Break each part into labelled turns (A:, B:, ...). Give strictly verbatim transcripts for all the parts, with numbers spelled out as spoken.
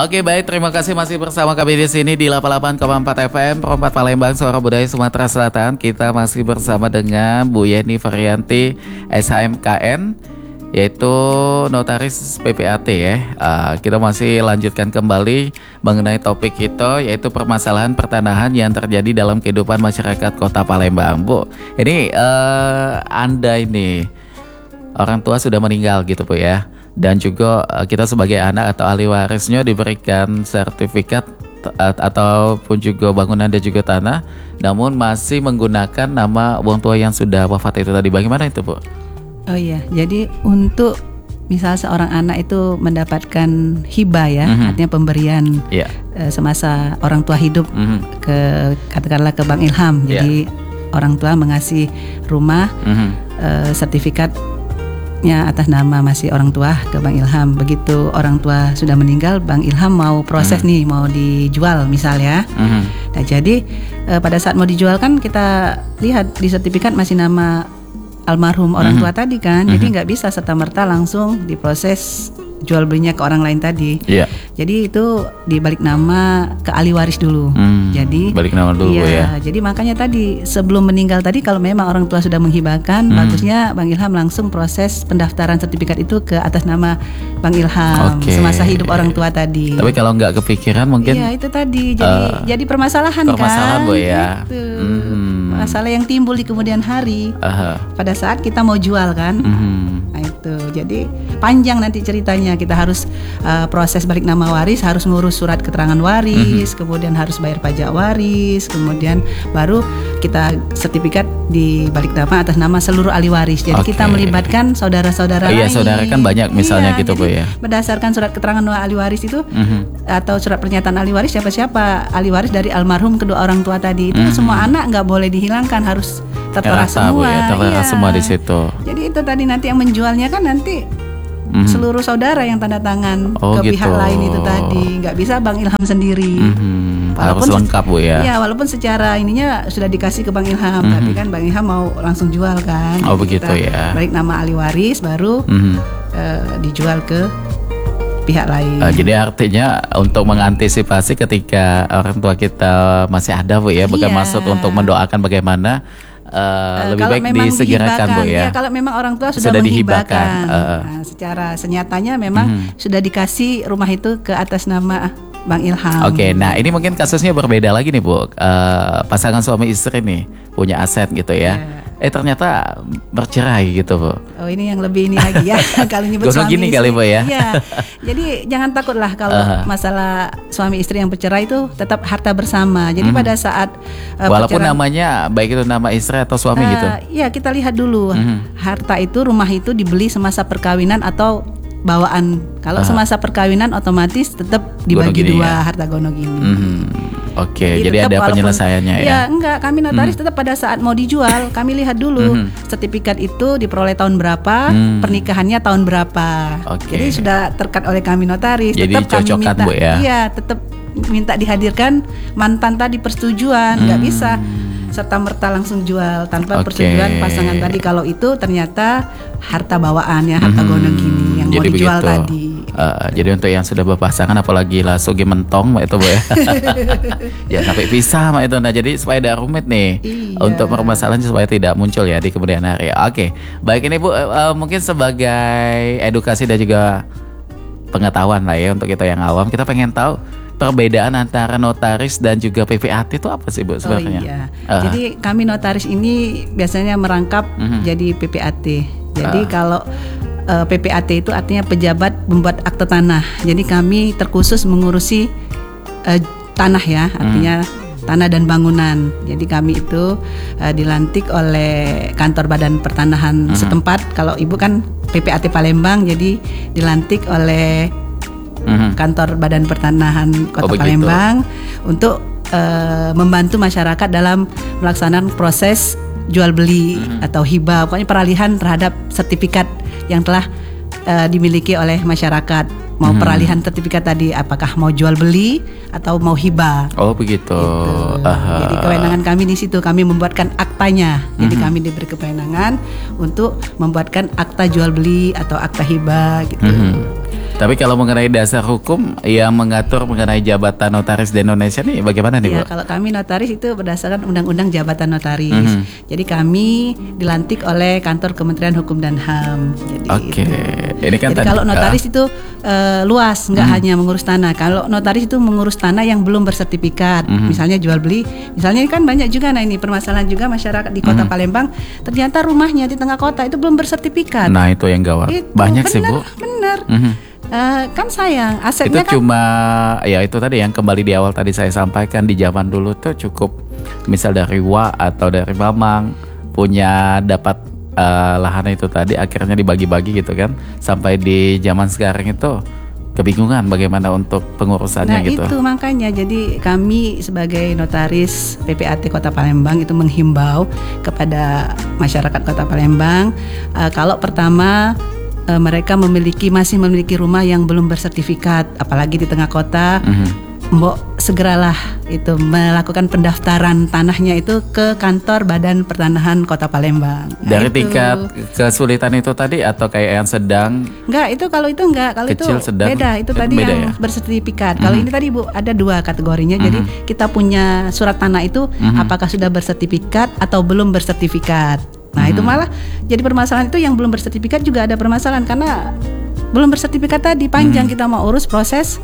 A: Oke, baik, terima kasih masih bersama kami di sini di delapan puluh delapan koma empat F M Perempat Palembang, Suara Budaya Sumatera Selatan. Kita masih bersama dengan Bu Yeni Varianti S H M K N, yaitu notaris P P A T ya. Uh, kita masih lanjutkan kembali mengenai topik kita, yaitu permasalahan pertanahan yang terjadi dalam kehidupan masyarakat Kota Palembang. Bu, ini uh, Anda ini orang tua sudah meninggal gitu Bu ya. Dan juga kita sebagai anak atau ahli warisnya diberikan sertifikat ataupun juga bangunan dan juga tanah, namun masih menggunakan nama orang tua yang sudah wafat itu tadi. Bagaimana itu Bu?
B: Oh iya, jadi untuk misal seorang anak itu mendapatkan hibah ya, mm-hmm. artinya pemberian yeah. uh, semasa orang tua hidup mm-hmm. ke katakanlah ke Bang Ilham. Yeah. Jadi orang tua mengasih rumah, mm-hmm. uh, sertifikat nya atas nama masih orang tua ke Bang Ilham. Begitu orang tua sudah meninggal, Bang Ilham mau proses mm-hmm. nih, mau dijual misalnya. Mm-hmm. Nah jadi eh, pada saat mau dijual kan kita lihat di sertifikat masih nama almarhum orang mm-hmm. tua tadi kan. Mm-hmm. Jadi nggak bisa serta-merta langsung diproses jual belinya ke orang lain tadi. Yeah. Jadi itu dibalik nama ke ahli waris dulu. Hmm, jadi
A: balik nama dulu
B: iya,
A: ya.
B: Jadi makanya tadi sebelum meninggal tadi kalau memang orang tua sudah menghibahkan, hmm. bagusnya Bang Ilham langsung proses pendaftaran sertifikat itu ke atas nama Bang Ilham okay. semasa hidup orang tua tadi.
A: Tapi kalau nggak kepikiran mungkin.
B: Iya itu tadi. Jadi uh, jadi permasalahan,
A: permasalahan
B: kan.
A: Bu ya.
B: Gitu.
A: Hmm.
B: Masalah yang timbul di kemudian hari uh-huh. pada saat kita mau jual kan. Hmm. Nah itu jadi panjang nanti ceritanya. Kita harus uh, proses balik nama waris, harus ngurus surat keterangan waris, mm-hmm. kemudian harus bayar pajak waris, kemudian baru kita sertifikat di balik nama atas nama seluruh ahli waris. Jadi okay. kita melibatkan saudara-saudara
A: lain. Iya,
B: lain.
A: saudara kan banyak misalnya
B: iya,
A: gitu Bu ya.
B: Berdasarkan surat keterangan ahli waris itu mm-hmm. atau surat pernyataan ahli waris, siapa-siapa ahli waris dari almarhum kedua orang tua tadi itu mm-hmm. semua anak nggak boleh dihilangkan, harus tertera semua.
A: Bu, ya, tertera iya. semua di situ.
B: Jadi itu tadi nanti yang menjualnya kan nanti Mm-hmm. seluruh saudara yang tanda tangan oh, ke gitu. Pihak lain itu tadi, nggak bisa Bang Ilham sendiri.
A: Mm-hmm. Harus lengkap Bu ya.
B: Iya, walaupun secara ininya sudah dikasih ke Bang Ilham, mm-hmm. tapi kan Bang Ilham mau langsung jual kan.
A: Oh begitu ya.
B: Balik nama ahli waris baru mm-hmm. uh, dijual ke pihak lain. Uh,
A: jadi artinya untuk mengantisipasi ketika orang tua kita masih ada Bu ya, bukan iya. maksud untuk mendoakan bagaimana. Uh, lebih baik disegerakan Bu ya.
B: Ya. Kalau memang orang tua sudah, sudah menghibahkan, uh. nah, secara senyatanya memang mm-hmm. sudah dikasih rumah itu ke atas nama Bang Ilham.
A: Oke, okay, nah ini mungkin kasusnya berbeda lagi nih Bu. Uh, pasangan suami istri nih punya aset gitu ya. Yeah. Eh ternyata bercerai gitu Bu.
B: Oh ini yang lebih ini lagi ya. Kalau nyebut suami
A: gini
B: istri
A: kali Bu ya.
B: Iya. Jadi jangan takut lah kalau uh-huh. masalah suami istri yang bercerai itu tetap harta bersama. Jadi mm-hmm. pada saat uh,
A: walaupun bercerai, namanya baik itu nama istri atau suami uh, gitu.
B: Iya kita lihat dulu mm-hmm. harta itu, rumah itu dibeli semasa perkawinan atau bawaan. Kalau uh-huh. semasa perkawinan otomatis tetap dibagi dua ya? Harta gono gini. Mm-hmm.
A: Oke, okay, jadi, jadi ada penyelesaiannya ya?
B: Ya enggak, kami notaris mm. tetap pada saat mau dijual kami lihat dulu mm-hmm. sertifikat itu diperoleh tahun berapa, mm. pernikahannya tahun berapa. Okay. Jadi sudah terkat oleh kami notaris.
A: Jadi
B: tetap kami minta,
A: Bu ya?
B: Iya, tetap minta dihadirkan mantan tadi persetujuan, nggak mm. bisa serta merta langsung jual tanpa okay. persetujuan pasangan tadi. Kalau itu ternyata harta bawaan ya, harta mm-hmm. gono gini yang jadi mau dijual begitu. Tadi.
A: Uh, jadi untuk yang sudah berpasangan apalagi lah sugi mentong itu Bu ya. Ya sampai pisah mak itu. Nah jadi supaya tidak rumit nih iya. untuk permasalahan supaya tidak muncul ya di kemudian hari. Oke, okay. Baik ini Bu uh, mungkin sebagai edukasi dan juga pengetahuan lah ya untuk kita yang awam, kita pengen tahu perbedaan antara notaris dan juga P P A T itu apa sih Bu sebenarnya?
B: Oh iya. Uh. Jadi kami notaris ini biasanya merangkap uh-huh. jadi P P A T. Jadi uh. kalau uh, P P A T itu artinya pejabat pembuat akte tanah. Jadi kami terkhusus mengurusi uh, tanah ya, artinya uh. tanah dan bangunan. Jadi kami itu uh, dilantik oleh kantor badan pertanahan uh-huh. setempat. Kalau Ibu kan P P A T Palembang, jadi dilantik oleh Mm-hmm. kantor Badan Pertanahan Kota oh, Palembang untuk uh, membantu masyarakat dalam melaksanakan proses jual beli mm-hmm. atau hibah, pokoknya peralihan terhadap sertifikat yang telah uh, dimiliki oleh masyarakat. Mau mm-hmm. peralihan sertifikat tadi apakah mau jual beli atau mau hibah.
A: Oh begitu. Gitu.
B: Jadi kewenangan kami di situ, kami membuatkan aktanya. Jadi mm-hmm. kami diberi kewenangan untuk membuatkan akta jual beli atau akta hibah gitu. Mm-hmm.
A: Tapi kalau mengenai dasar hukum yang mengatur mengenai jabatan notaris di Indonesia nih bagaimana nih,
B: Ya,
A: Bu?
B: kalau kami notaris itu berdasarkan Undang-Undang Jabatan Notaris.
A: Mhm.
B: Jadi kami dilantik oleh Kantor Kementerian Hukum dan H A M. Jadi
A: Oke.
B: itu.
A: Ini kan
B: Jadi
A: tadi-
B: kalau notaris itu eh, luas, nggak hanya mengurus tanah. Kalau notaris itu mengurus tanah yang belum bersertifikat, misalnya jual beli. Misalnya kan banyak juga, nah ini permasalahan juga masyarakat di Kota Palembang, ternyata rumahnya di tengah kota itu belum bersertifikat.
A: Nah, itu yang gawat.
B: Itu
A: Banyak sih,
B: benar,
A: Bu.
B: Benar.
A: Mhm.
B: Eh, kan sayang,
A: Itu
B: asetnya kan.
A: cuma ya itu tadi yang kembali di awal tadi saya sampaikan, di zaman dulu tuh cukup misal dari Wa atau dari Mamang punya dapat eh, lahan itu tadi akhirnya dibagi-bagi gitu kan, sampai di zaman sekarang itu kebingungan bagaimana untuk pengurusannya
B: Nah
A: gitu.
B: itu makanya jadi kami sebagai notaris P P A T Kota Palembang itu menghimbau kepada masyarakat Kota Palembang, eh, kalau pertama eh, mereka memiliki masih memiliki rumah yang belum bersertifikat, apalagi di tengah kota, mbok segeralah itu melakukan pendaftaran tanahnya itu ke kantor Badan Pertanahan Kota Palembang. Nah,
A: Dari
B: itu.
A: tingkat kesulitan itu tadi atau kayak yang sedang?
B: Enggak, itu kalau itu enggak, kalau
A: Kecil,
B: itu
A: sedang,
B: beda. Itu
A: itu
B: tadi
A: beda
B: yang
A: ya?
B: bersertifikat. Kalau ini tadi Bu ada dua kategorinya. Jadi kita punya surat tanah itu apakah sudah bersertifikat atau belum bersertifikat. Nah, itu malah jadi permasalahan itu yang belum bersertifikat juga ada permasalahan karena belum bersertifikat tadi panjang kita mau urus proses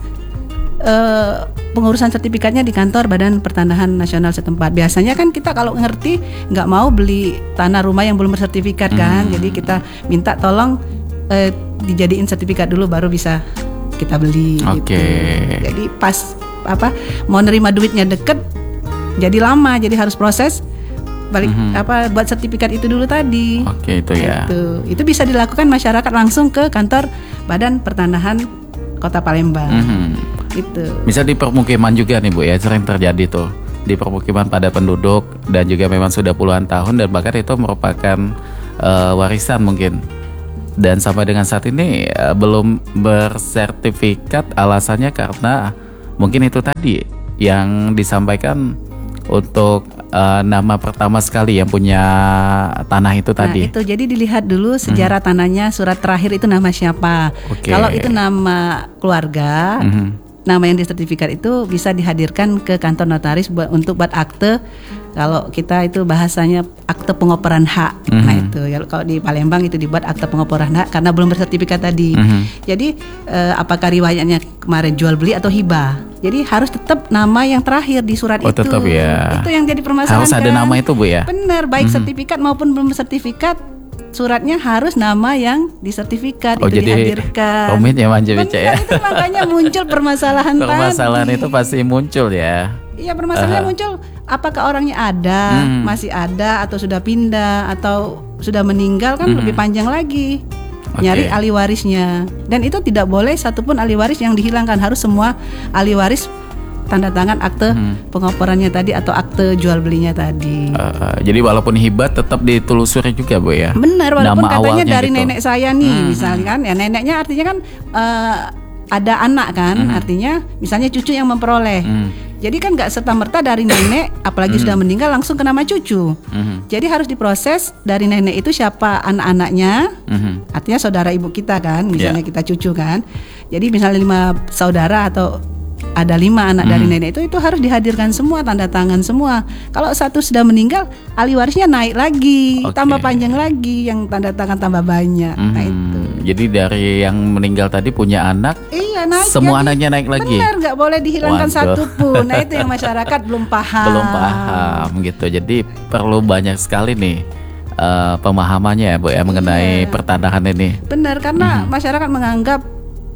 B: eh, pengurusan sertifikatnya di kantor Badan Pertanahan Nasional setempat. Biasanya kan kita kalau ngerti nggak mau beli tanah rumah yang belum bersertifikat kan. Jadi kita minta tolong eh, dijadiin sertifikat dulu baru bisa kita beli.
A: Oke.
B: Gitu. Jadi pas apa mau nerima duitnya deket, jadi lama. Jadi harus proses balik apa buat sertifikat itu dulu tadi.
A: Oke, itu ya.
B: Itu itu bisa dilakukan masyarakat langsung ke kantor Badan Pertanahan Kota Palembang.
A: Mhm.
B: Itu.
A: Misal di permukiman juga nih Bu ya, sering terjadi tuh di permukiman pada penduduk dan juga memang sudah puluhan tahun dan bahkan itu merupakan eh, warisan mungkin, dan sampai dengan saat ini eh, belum bersertifikat, alasannya karena mungkin itu tadi yang disampaikan untuk eh, nama pertama sekali yang punya tanah itu tadi.
B: Nah itu jadi dilihat dulu sejarah tanahnya, surat terakhir itu nama siapa.
A: Oke.
B: Kalau itu nama keluarga,
A: Mhm.
B: nama yang disertifikat itu bisa dihadirkan ke kantor notaris buat untuk buat akte. Kalau kita itu bahasanya akte pengoperan hak.
A: Mhm.
B: Nah itu ya, kalau di Palembang itu dibuat akte pengoperan hak karena belum bersertifikat tadi.
A: Mhm.
B: Jadi eh, apakah riwayatnya kemarin jual beli atau hibah? Jadi harus tetap nama yang terakhir di surat
A: Oh,
B: itu.
A: tetap ya.
B: Itu yang jadi permasalahan.
A: Harus ada
B: kan?
A: nama itu Bu ya.
B: Benar, baik sertifikat maupun belum sertifikat, suratnya harus nama yang disertifikat
A: Oh,
B: itu
A: jadi
B: dihadirkan.
A: rumit ya Manja Beca ya.
B: Benar, itu makanya muncul permasalahan
A: Permasalahan
B: tadi.
A: itu pasti muncul ya.
B: Iya, permasalahannya muncul apakah orangnya ada,
A: Hmm.
B: masih ada atau sudah pindah atau sudah meninggal kan lebih panjang lagi.
A: Oke.
B: Nyari ahli warisnya. Dan itu tidak boleh satupun ahli waris yang dihilangkan, harus semua ahli waris tanda tangan akte pengoporannya tadi atau akte jual belinya tadi.
A: Uh, jadi walaupun hibah tetap ditelusuri juga Bu ya.
B: Benar, walaupun
A: Nama
B: katanya
A: awalnya
B: dari
A: gitu.
B: nenek saya nih, misalnya kan, ya neneknya artinya kan eh, ada anak kan, artinya misalnya cucu yang memperoleh.
A: Hmm.
B: Jadi kan nggak serta merta dari nenek, apalagi sudah meninggal langsung ke nama cucu.
A: Mhm.
B: Jadi harus diproses dari nenek itu siapa anak-anaknya,
A: Mhm.
B: artinya saudara ibu kita kan, misalnya
A: Ya.
B: kita cucu kan. Jadi misalnya lima saudara atau ada lima anak dari nenek itu itu harus dihadirkan semua, tanda tangan semua. Kalau satu sudah meninggal, ahli warisnya naik lagi,
A: Oke.
B: tambah panjang lagi, yang tanda tangan tambah banyak. Nah
A: Mhm.
B: itu.
A: Jadi dari yang meninggal tadi punya anak,
B: Iya naik.
A: semua
B: jadi
A: anaknya naik lagi.
B: Benar, nggak boleh dihilangkan
A: Waduh.
B: satu pun. Nah itu yang masyarakat belum paham.
A: Belum paham gitu. Jadi perlu banyak sekali nih eh, pemahamannya ya Bu ya mengenai
B: Iya.
A: pertanahan ini.
B: Benar, karena masyarakat menganggap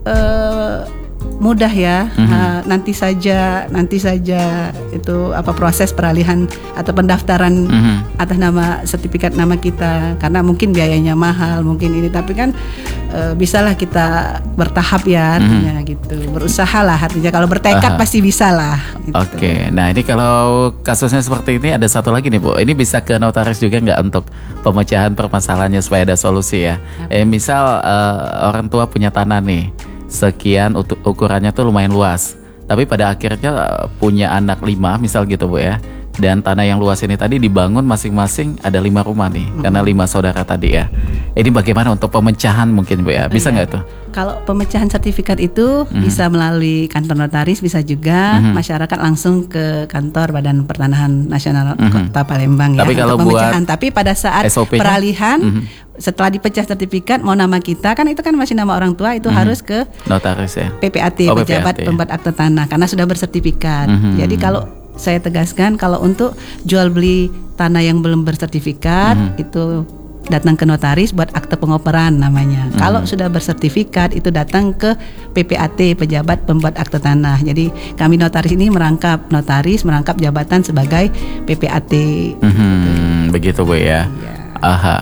B: eh, mudah ya, ha, nanti saja, nanti saja itu apa proses peralihan atau pendaftaran
A: Mhm.
B: atas nama sertifikat nama kita, karena mungkin biayanya mahal, mungkin ini, tapi kan eh, bisalah kita bertahap ya, artinya gitu, berusaha lah, artinya kalau bertekad
A: Aha.
B: pasti bisa lah. Gitu.
A: Oke, nah ini kalau kasusnya seperti ini ada satu lagi nih Bu. Ini bisa ke notaris juga nggak untuk pemecahan permasalahannya supaya ada solusi ya? Eh misal eh, orang tua punya tanah nih, sekian utu- ukurannya tuh lumayan luas, tapi pada akhirnya eh, punya anak lima misal gitu Bu ya. Dan tanah yang luas ini tadi dibangun masing-masing ada lima rumah nih, mm-hmm. karena lima saudara tadi ya. Ini bagaimana untuk pemecahan mungkin Bu ya? Bisa nggak
B: iya.
A: tuh?
B: Kalau pemecahan sertifikat itu mm-hmm. bisa melalui kantor notaris, bisa juga mm-hmm. masyarakat langsung ke kantor Badan Pertanahan Nasional mm-hmm. Kota Palembang ya.
A: Tapi kalau
B: pemecahan.
A: buat
B: Tapi pada saat S O P-nya, peralihan mm-hmm. setelah dipecah sertifikat mau nama kita kan itu kan masih nama orang tua itu mm-hmm. harus ke
A: notaris ya.
B: P P A T, oh, pejabat P P A T, pembuat akte tanah karena sudah bersertifikat. Mm-hmm. Jadi kalau saya tegaskan kalau untuk jual beli tanah yang belum bersertifikat mm-hmm. itu datang ke notaris buat akte pengoperan namanya. Mm-hmm. Kalau sudah bersertifikat itu datang ke P P A T, pejabat pembuat akte tanah. Jadi kami notaris ini merangkap notaris, merangkap jabatan sebagai P P A T.
A: Mm-hmm. Begitu Bu ya. Ya. Aha.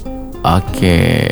A: Oke.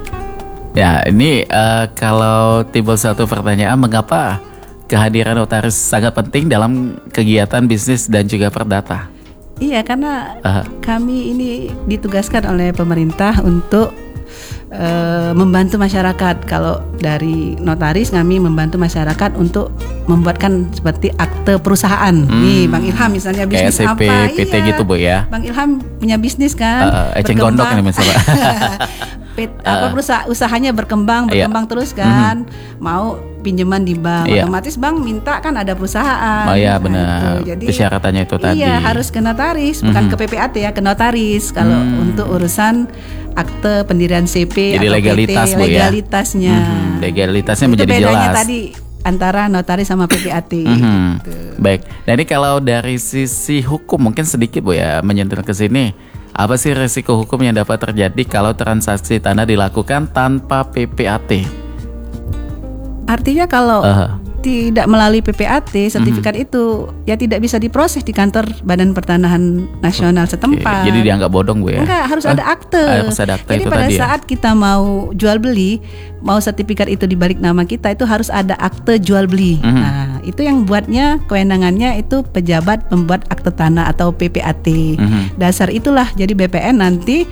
A: Ya ini uh, kalau timbul satu pertanyaan, mengapa kehadiran notaris sangat penting dalam kegiatan bisnis dan juga perdata?
B: Iya, karena uh. kami ini ditugaskan oleh pemerintah untuk uh, membantu masyarakat. Kalau dari notaris kami membantu masyarakat untuk membuatkan seperti akte perusahaan. Hmm. Nih Bang Ilham misalnya bisnis
A: kayak S C P,
B: apa?
A: P T
B: iya.
A: gitu Bu ya.
B: Bang Ilham punya bisnis kan?
A: Uh, eceng gondok ini misalnya.
B: Pet, apa perusahaan usahanya berkembang berkembang iya. terus kan mm-hmm. mau pinjaman di bank iya. otomatis bank minta kan ada perusahaan.
A: Oh iya
B: nah,
A: benar.
B: Itu. Jadi
A: persyaratannya itu tadi.
B: Iya harus ke notaris mm-hmm. bukan ke P P A T ya, ke notaris kalau mm. untuk urusan akte pendirian C P.
A: Jadi
B: atau
A: legalitas
B: P T,
A: Bu ya.
B: Legalitasnya.
A: Mm-hmm. Legalitasnya
B: itu
A: menjadi
B: bedanya
A: jelas.
B: Tadi antara notaris sama P P A T.
A: Mm-hmm.
B: Gitu.
A: Baik. Nah ini kalau dari sisi hukum mungkin sedikit Bu ya menyentuh ke sini. Apa sih risiko hukum yang dapat terjadi kalau transaksi tanah dilakukan tanpa P P A T?
B: Artinya kalau uh-huh. tidak melalui P P A T sertifikat mm-hmm. itu ya tidak bisa diproses di kantor Badan Pertanahan Nasional setempat.
A: Oke, jadi dianggap bodong Bu ya?
B: Enggak, harus
A: huh?
B: ada akte.
A: Harus ada akte.
B: Jadi
A: itu
B: pada
A: tadi
B: saat ya? kita mau jual beli, mau sertifikat itu dibalik nama kita itu harus ada akte jual beli. Mm-hmm. Nah, itu yang buatnya kewenangannya itu pejabat pembuat akte tanah atau P P A T. Mm-hmm. Dasar itulah jadi B P N nanti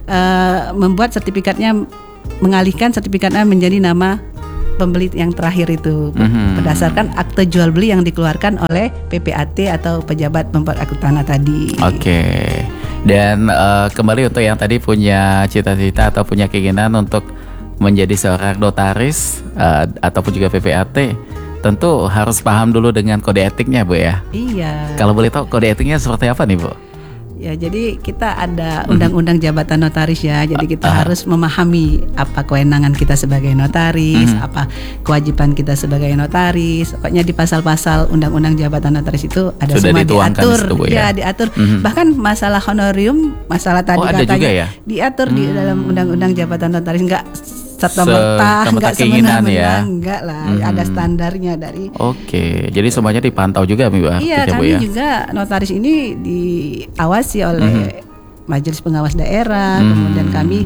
B: uh, membuat sertifikatnya, mengalihkan sertifikatnya menjadi nama pembeli yang terakhir itu mm-hmm. berdasarkan akte jual beli yang dikeluarkan oleh P P A T atau pejabat pembuat akte tanah tadi.
A: Oke. Okay. Dan uh, kembali untuk yang tadi punya cita-cita atau punya keinginan untuk menjadi seorang notaris uh, ataupun juga P P A T, tentu harus paham dulu dengan kode etiknya Bu ya.
B: Iya.
A: Kalau boleh tahu kode etiknya seperti apa nih Bu?
B: Ya, jadi kita ada undang-undang jabatan notaris ya. Jadi kita uh, harus memahami apa kewenangan kita sebagai notaris, uh, apa kewajiban kita sebagai notaris. Pokoknya di pasal-pasal undang-undang jabatan notaris itu ada
A: sudah
B: semua diatur.
A: Situ, Bu,
B: ya,
A: ya,
B: diatur.
A: Uh-huh.
B: Bahkan masalah honorium, masalah tadi
A: oh,
B: katanya
A: ya?
B: diatur hmm. di dalam undang-undang jabatan notaris. Enggak
A: serta-merta,
B: enggak semena-mena ya. Enggak lah,
A: hmm.
B: ada standarnya dari.
A: Oke, jadi semuanya dipantau juga Bu.
B: Iya, kami ya? juga notaris ini diawasi oleh hmm. Majelis Pengawas Daerah, hmm. kemudian kami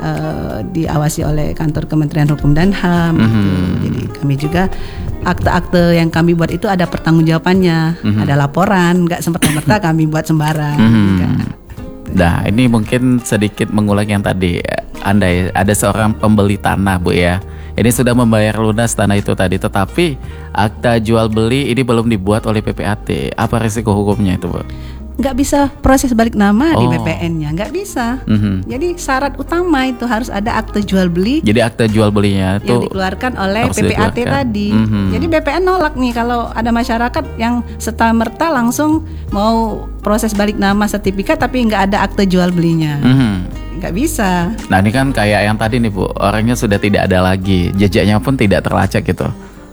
B: uh, diawasi oleh kantor Kementerian Hukum dan H A M. Hmm. Gitu. Jadi kami juga akte-akte yang kami buat itu ada pertanggungjawabannya, hmm. ada laporan, enggak semata-merta kami buat sembarang. Hmm.
A: Nah, ini mungkin sedikit mengulang yang tadi. Andai ada seorang pembeli tanah Bu ya, ini sudah membayar lunas tanah itu tadi, tetapi akta jual beli ini belum dibuat oleh P P A T. Apa risiko hukumnya itu Bu?
B: Nggak bisa proses balik nama
A: oh.
B: di B P N-nya, nggak bisa.
A: Mm-hmm. Jadi
B: syarat utama itu harus ada akte jual beli.
A: Jadi akte jual belinya itu
B: yang dikeluarkan oleh P P A T tadi. Mm-hmm. Jadi B P N nolak nih kalau ada masyarakat yang serta-merta langsung mau proses balik nama sertifikat tapi nggak ada akte jual belinya. Mm-hmm. Nggak bisa.
A: Nah ini kan kayak yang tadi nih Bu, orangnya sudah tidak ada lagi, jejaknya pun tidak terlacak gitu.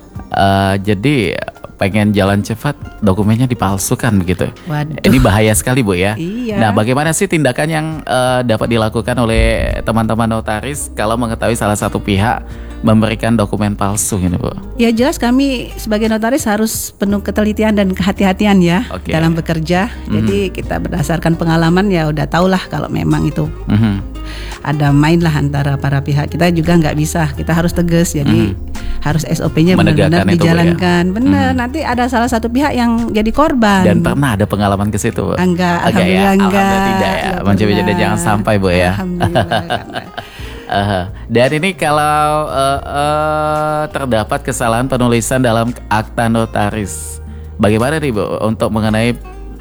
A: Uh, jadi pengen jalan cepat, dokumennya dipalsukan begitu.
B: Waduh.
A: Ini bahaya sekali Bu ya.
B: Iya.
A: Nah bagaimana sih tindakan yang uh, dapat dilakukan oleh teman-teman notaris kalau mengetahui salah satu pihak memberikan dokumen palsu ini Bu?
B: Ya jelas kami sebagai notaris harus penuh ketelitian dan kehati-hatian ya okay. dalam bekerja. Mm-hmm. Jadi kita berdasarkan pengalaman ya udah tahulah kalau memang itu mm-hmm. ada main lah antara para pihak. Kita juga nggak bisa, kita harus tegas. Jadi mm-hmm. harus S O P-nya benar-benar dijalankan. Ya? Benar, hmm. nanti ada salah satu pihak yang jadi korban.
A: Dan pernah ada pengalaman ke situ, Bu?
B: Enggak,
A: okay,
B: alhamdulillah
A: ya?
B: enggak.
A: Alhamdulillah tidak ya. Mencoba-coba jangan sampai, Bu ya.
B: Alhamdulillah.
A: uh, dan ini kalau uh, uh, terdapat kesalahan penulisan dalam akta notaris, bagaimana nih Bu untuk mengenai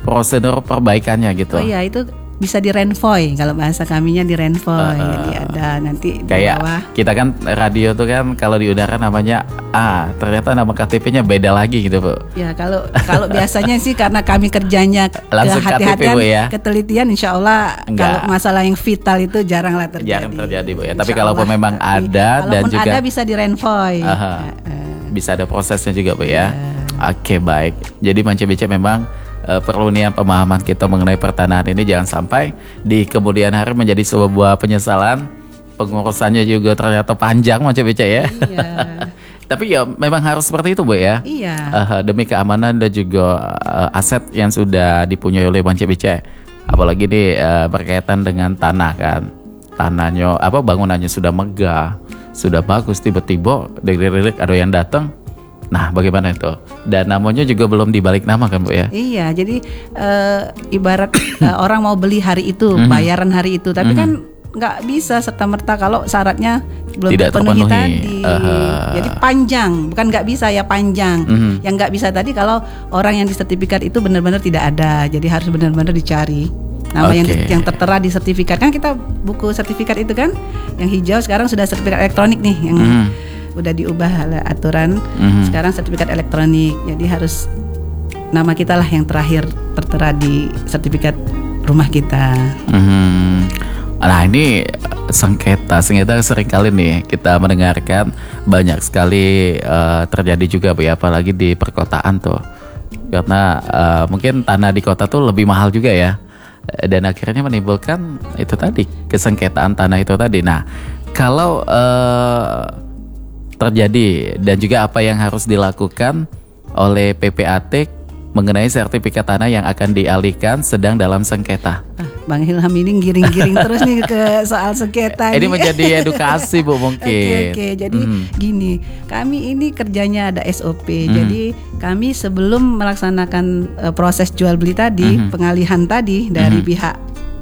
A: prosedur perbaikannya gitu.
B: Oh iya, itu bisa di renvoy, kalau bahasa kaminya di renvoy. Uh, Jadi ada nanti di
A: kayak
B: bawah.
A: Kita kan radio tuh kan kalau di udara namanya A, ternyata nama K T P-nya beda lagi gitu Bu.
B: Ya kalau kalau biasanya sih karena kami kerjanya
A: langsung
B: kehati-hatian,
A: ya?
B: Ketelitian, insya Allah kalau masalah yang vital itu jaranglah terjadi.
A: Jarang terjadi Bu ya. Tapi kalaupun memang ada dan juga
B: ada bisa di renvoy.
A: Uh, uh, bisa ada prosesnya juga Bu ya. Uh. Oke, baik. Jadi Mance B C memang Uh, perlu nih pemahaman kita mengenai pertanahan ini, jangan sampai di kemudian hari menjadi sebuah penyesalan. Pengurusannya juga ternyata panjang Mance B C ya. Iya. Tapi ya memang harus seperti itu Bu ya.
B: Iya.
A: Uh, demi keamanan dan juga uh, aset yang sudah dipunyai oleh Mance B C. Apalagi nih uh, berkaitan dengan tanah kan. Tanahnya apa bangunannya sudah megah, sudah bagus, tiba-tiba deg-deg ada yang datang. Nah, bagaimana itu? Dan namanya juga belum dibalik nama kan Bu ya?
B: Iya, jadi uh, ibarat uh, orang mau beli hari itu, mm-hmm. bayaran hari itu, tapi mm-hmm. kan nggak bisa serta-merta kalau syaratnya belum
A: tidak
B: terpenuhi,
A: terpenuhi
B: tadi.
A: Uh.
B: Jadi panjang, bukan nggak bisa ya panjang. Mm-hmm. Yang nggak bisa tadi kalau orang yang di sertifikat itu benar-benar tidak ada, jadi harus benar-benar dicari. Nama okay. yang yang tertera di sertifikat, kan kita buku sertifikat itu kan, yang hijau sekarang sudah sertifikat elektronik nih, yang mm. udah diubah aturan, mm-hmm. sekarang sertifikat elektronik. Jadi harus nama kita lah yang terakhir tertera di sertifikat rumah kita. Mm-hmm.
A: Nah ini sengketa, sengketa seringkali nih kita mendengarkan banyak sekali uh, terjadi juga Bu ya, apalagi di perkotaan tuh. Karena uh, mungkin tanah di kota tuh lebih mahal juga ya. Dan akhirnya menimbulkan itu tadi, kesengketaan tanah itu tadi. Nah, kalau uh, terjadi dan juga apa yang harus dilakukan oleh P P A T mengenai sertifikat tanah yang akan dialihkan sedang dalam sengketa.
B: Ah, Bang Ilham ini giring-giring terus nih ke soal sengketa.
A: Ini menjadi edukasi Bu mungkin.
B: Oke, oke. Jadi mm. gini, kami ini kerjanya ada S O P. Mm. Jadi kami sebelum melaksanakan uh, proses jual beli tadi, mm. pengalihan tadi dari mm. pihak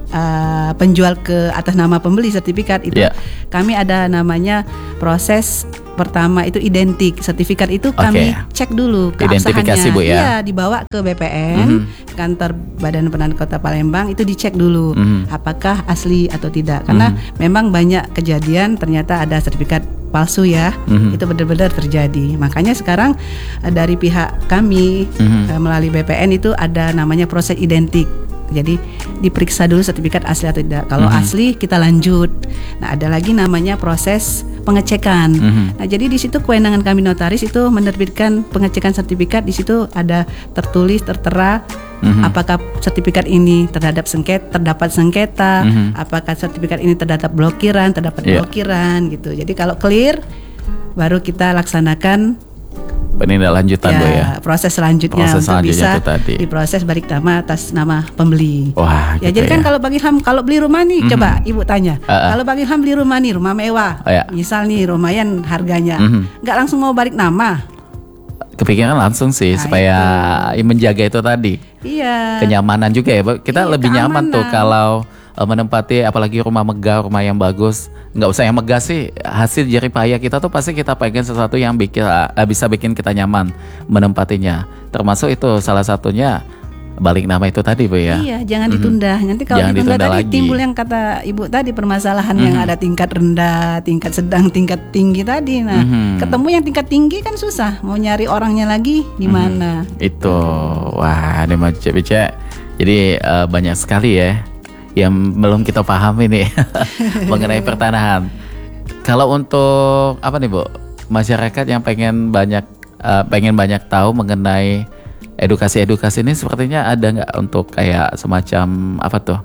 B: uh, penjual ke atas nama pembeli sertifikat itu, yeah. kami ada namanya proses pertama itu identik. Sertifikat itu kami okay. cek dulu keabsahannya.
A: Bu, ya?
B: Iya, dibawa ke B P N, mm-hmm. kantor Badan Penanaman Kota Palembang, itu dicek dulu mm-hmm. apakah asli atau tidak. Karena mm-hmm. memang banyak kejadian ternyata ada sertifikat palsu ya. Mm-hmm. Itu benar-benar terjadi. Makanya sekarang dari pihak kami mm-hmm. melalui B P N itu ada namanya proses identik. Jadi diperiksa dulu sertifikat asli atau tidak. Kalau mm-hmm. asli kita lanjut. Nah, ada lagi namanya proses pengecekan. Mm-hmm. Nah, jadi di situ kewenangan kami notaris itu menerbitkan pengecekan sertifikat. Di situ ada tertulis tertera mm-hmm. apakah sertifikat ini terhadap sengketa, terdapat sengketa, mm-hmm. apakah sertifikat ini terdapat blokiran, terdapat yeah. blokiran gitu. Jadi kalau clear baru kita laksanakan
A: penindaklanjutan
B: ya,
A: Bu ya.
B: Proses selanjutnya
A: proses
B: untuk
A: selanjutnya
B: bisa diproses balik nama atas nama pembeli.
A: Wah,
B: ya
A: gitu
B: jadi kan
A: ya.
B: Kalau Bang Ilham kalau beli rumah nih, mm-hmm. coba Ibu tanya. Uh-uh. Kalau Bang Ilham beli rumah nih, rumah mewah. Oh, ya. Misal nih lumayan harganya. Mm-hmm. Nggak langsung mau balik nama.
A: Kepikiran langsung sih nah, supaya itu. menjaga itu tadi.
B: Iya.
A: Kenyamanan juga ya, kita iya, lebih keamanan. Nyaman tuh kalau menempati apalagi rumah megah, rumah yang bagus. Nggak usah yang megah sih, hasil jerih payah kita tuh pasti kita pengen sesuatu yang bikin uh, bisa bikin kita nyaman menempatinya. Termasuk itu salah satunya balik nama itu tadi Bu ya.
B: Iya, jangan mm-hmm. ditunda. Nanti kalau
A: jangan
B: ditunda,
A: ditunda
B: tadi
A: lagi.
B: Timbul yang kata Ibu tadi permasalahan mm-hmm. yang ada tingkat rendah, tingkat sedang, tingkat tinggi tadi. Nah, mm-hmm. ketemu yang tingkat tinggi kan susah. Mau nyari orangnya lagi di mana?
A: Mm-hmm. Itu, wah, ini Mance B C. Jadi uh, banyak sekali ya yang belum kita pahami nih mengenai pertanahan. Kalau untuk apa nih Bu, masyarakat yang pengen banyak uh, pengen banyak tahu mengenai edukasi-edukasi ini, sepertinya ada nggak untuk kayak semacam apa tuh?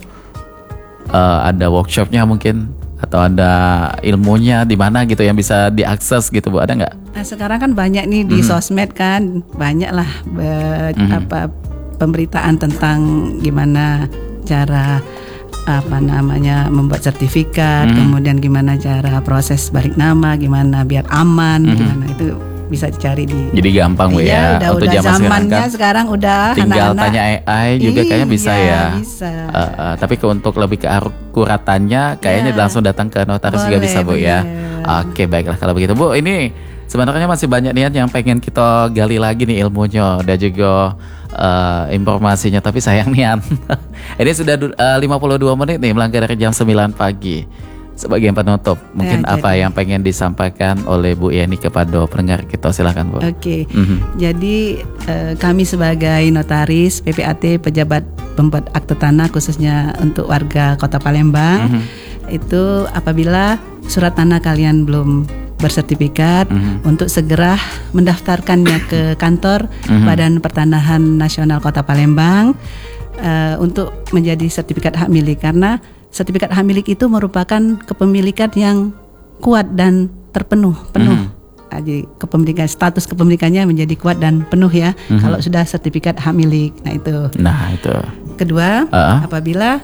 A: Uh, ada workshopnya mungkin atau ada ilmunya di mana gitu yang bisa diakses gitu Bu, ada nggak?
B: Nah, sekarang kan banyak nih di mm-hmm. sosmed kan, banyak lah be- mm-hmm. apa pemberitaan tentang gimana cara apa namanya membuat sertifikat, hmm. kemudian gimana cara proses balik nama, gimana biar aman, hmm. gimana itu bisa dicari di.
A: Jadi gampang Bu
B: iya,
A: ya.
B: Udah,
A: untuk
B: udah zamannya sekarang, sekarang udah
A: tinggal
B: anak-anak.
A: Tanya A I juga iya, kayaknya bisa ya.
B: Bisa.
A: Uh, uh, tapi ke untuk lebih ke akuratannya kayaknya ya. Langsung datang ke notaris juga bisa Bu ya. Oke, baiklah kalau begitu Bu. Ini sebenarnya masih banyak nih yang pengen kita gali lagi nih ilmunya dan juga uh, informasinya, tapi sayang nih ini sudah uh, lima puluh dua menit nih melangkah dari jam sembilan pagi. Sebagai penutup, mungkin ya, apa jadi, yang pengen disampaikan oleh Bu Yeni kepada pendengar kita, silakan Bu.
B: Oke, okay. mm-hmm. Jadi uh, kami sebagai notaris P P A T, pejabat pembuat akte tanah khususnya untuk warga Kota Palembang, mm-hmm. itu apabila surat tanah kalian belum bersertifikat, mm-hmm. untuk segera mendaftarkannya ke kantor mm-hmm. Badan Pertanahan Nasional Kota Palembang uh, untuk menjadi sertifikat hak milik, karena sertifikat hak milik itu merupakan kepemilikan yang kuat dan terpenuh, penuh. Mm-hmm. Jadi kepemilikan, status kepemilikannya menjadi kuat dan penuh ya. Mm-hmm. Kalau sudah sertifikat hak milik, nah itu.
A: Nah itu.
B: Kedua, uh-huh. apabila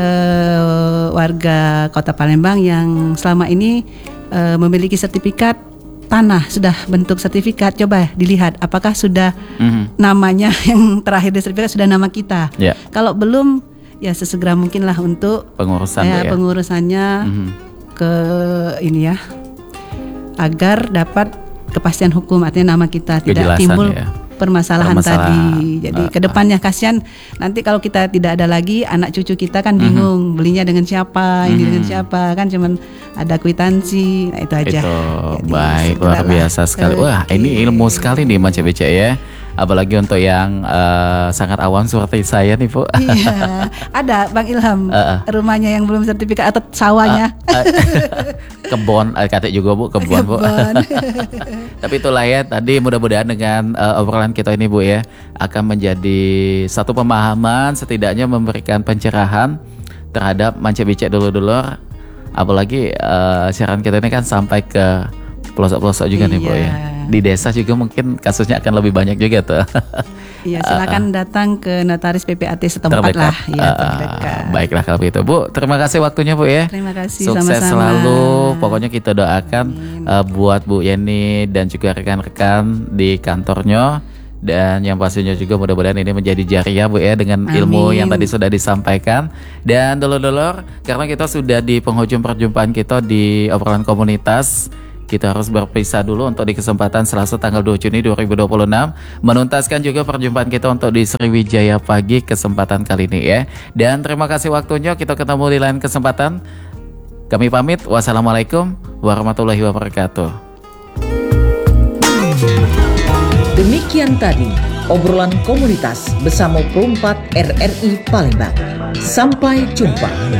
B: uh, warga Kota Palembang yang selama ini uh, memiliki sertifikat tanah, sudah bentuk sertifikat, coba dilihat apakah sudah mm-hmm. namanya yang terakhir di sertifikat sudah nama kita. Yeah. Kalau belum, ya sesegera mungkinlah untuk
A: pengurusan
B: ya,
A: ya.
B: pengurusannya mm-hmm. ke ini ya, agar dapat kepastian hukum, artinya nama kita tidak timbul ya. permasalahan, permasalahan tadi. Jadi uh, kedepannya kasihan nanti kalau kita tidak ada lagi, anak cucu kita kan bingung mm-hmm. belinya dengan siapa, ini mm-hmm. dengan siapa, kan cuman ada kwitansi. Nah itu aja. Itu
A: jadi, baik, luar biasa sekali. Wah, okay. Ini ilmu sekali nih Mas Bece ya. Apalagi untuk yang uh, sangat awam seperti saya nih Bu.
B: Iya, ada Bang Ilham, uh, uh. rumahnya yang belum sertifikat atau sawahnya. Uh, uh,
A: kebon, uh, kata juga Bu, kebon Bu. Tapi itulah ya, tadi mudah-mudahan dengan uh, obrolan kita ini Bu ya, akan menjadi satu pemahaman, setidaknya memberikan pencerahan terhadap Mance Becek dulu-dulu. Apalagi uh, siaran kita ini kan sampai ke pelosok-pelosok juga iya. nih Bu ya. Di desa juga mungkin kasusnya akan lebih banyak juga tuh.
B: Iya, silakan uh, datang ke notaris P P A T setempat terdekat. lah. Ya,
A: uh, baiklah kalau begitu Bu. Terima kasih waktunya Bu ya.
B: Terima kasih.
A: Sukses
B: sama-sama.
A: selalu. Pokoknya kita doakan uh, buat Bu Yeni dan juga rekan-rekan di kantornya. Dan yang pastinya juga mudah-mudahan ini menjadi jariah Bu ya, dengan Amin. ilmu yang tadi sudah disampaikan. Dan dulur-dulur, karena kita sudah di penghujung perjumpaan kita di obrolan komunitas, kita harus berpisah dulu untuk di kesempatan Selasa tanggal dua Juni dua ribu dua puluh enam. Menuntaskan juga perjumpaan kita untuk di Sriwijaya Pagi kesempatan kali ini ya. Dan terima kasih waktunya, kita ketemu di lain kesempatan. Kami pamit, wassalamualaikum warahmatullahi wabarakatuh.
C: Demikian tadi obrolan komunitas bersama Perumpat R R I Palembang. Sampai jumpa.